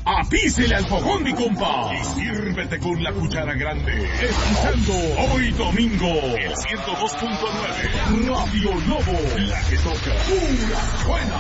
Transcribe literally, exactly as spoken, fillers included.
Apícele al fogón, mi compa. Y sírvete con la cuchara grande. Escuchando hoy domingo el ciento dos punto nueve Radio Lobo, la que toca pura buena.